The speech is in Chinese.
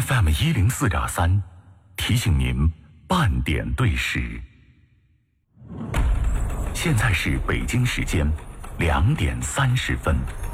FM 104.3，提醒您半点对时。现在是北京时间2点30分。